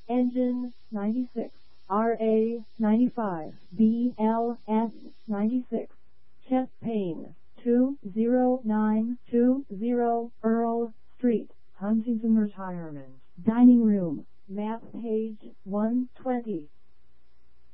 Engine 96, RA 95, BLS 96, chest pain 20920 Earl Street, Huntington Retirement. Dining room, map page 120.